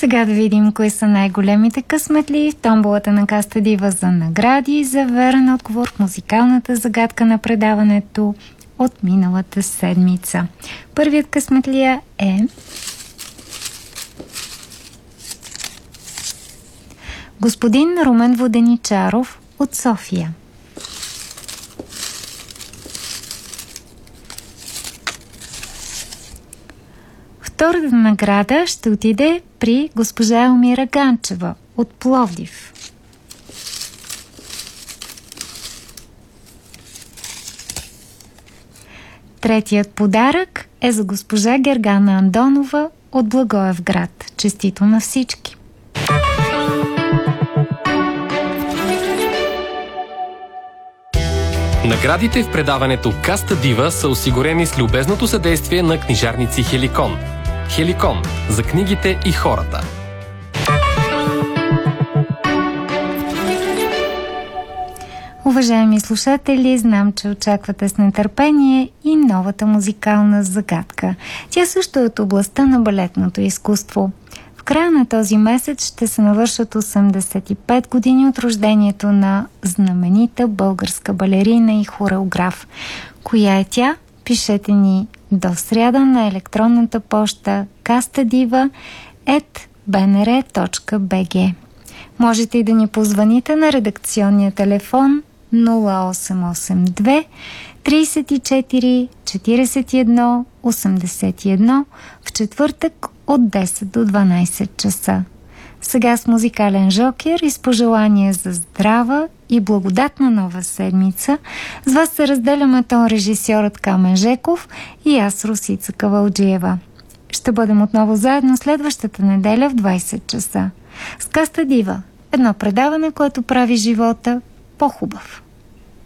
Сега да видим кои са най-големите късметли в томболата на Каста Дива за награди и за верен отговор в музикалната загадка на предаването от миналата седмица. Първият късметлия е господин Румен Воденичаров от София. Втората награда ще отиде при госпожа Елмира Ганчева от Пловдив. Третият подарък е за госпожа Гергана Андонова от Благоевград. Честито на всички! Наградите в предаването Каста Дива са осигурени с любезното съдействие на книжарници Хеликон. Хеликон – за книгите и хората. Уважаеми слушатели, знам, че очаквате с нетърпение и новата музикална загадка. Тя също е от областта на балетното изкуство. В края на този месец ще се навършат 85 години от рождението на знаменита българска балерина и хореограф. Коя е тя? Пишете ни до сряда на електронната поща kastadiva@bnr.bg. Можете и да ни позвоните на редакционния телефон 0882 34 41 81 в четвъртък от 10 до 12 часа. Сега с музикален жокер и с пожелание за здрава и благодатна нова седмица с вас се разделяме тон режисьорът Камен Жеков и аз Русица Кавалджиева. Ще бъдем отново заедно следващата неделя в 20 часа. С Каста Дива, едно предаване, което прави живота по-хубав.